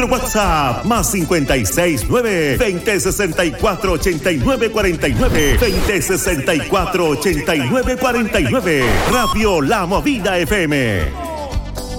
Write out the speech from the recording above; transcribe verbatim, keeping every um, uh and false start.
nuestro WhatsApp, más cincuenta y seis, nueve, veinte, sesenta y cuatro, ochenta y nueve, cuarenta y nueve, veinte, sesenta y cuatro, ochenta y nueve, cuarenta y nueve. Radio La Movida F M.